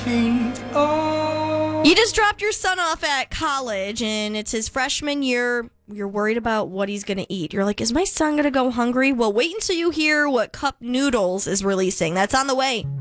You just dropped your son off at college, and it's his freshman year. You're worried about what he's going to eat. You're like, is my son going to go hungry? Well, wait until you hear what Cup Noodles is releasing. That's on the way.